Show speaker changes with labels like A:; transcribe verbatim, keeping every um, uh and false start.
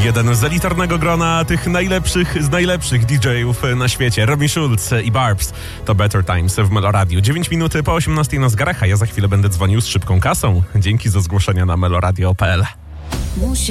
A: Jeden z elitarnego grona tych najlepszych z najlepszych D J-ów na świecie. Robin Schulz i Barbs. To Better Times w Meloradiu. dziewięć minut po osiemnastej na Zgaracha. Ja za chwilę będę dzwonił z szybką kasą. Dzięki za zgłoszenia na meloradio kropka p l.